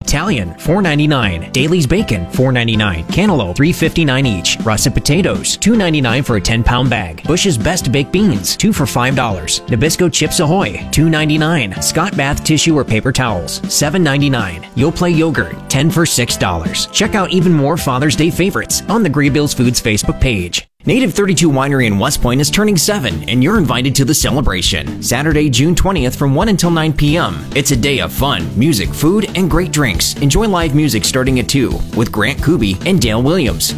Italian, $4.99. Daly's Bacon, $4.99. Cantaloupe, $3.59 each. Russet potatoes, $2.99 for a 10-pound bag. Bush's Best Baked Beans, 2 for $5. Nabisco Chips Ahoy, $2.99. Scott Bath Tissue or Paper Towels, $7.99. Yoplait Yogurt, 10 for $6. Check out even more Father's Day favorites on the Graybills Foods Facebook page. Native 32 Winery in West Point is turning 7, and you're invited to the celebration. Saturday, June 20th from 1 until 9 p.m. It's a day of fun, music, food, and great drinks. Enjoy live music starting at 2 with Grant Kuby and Dale Williams.